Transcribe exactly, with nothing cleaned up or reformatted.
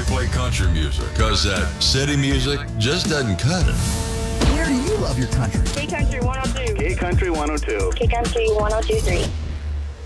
they play country music. Cause that city music just doesn't cut it. Where do you love your country? K Country one oh two. K Country one oh two. K Country one oh two point three.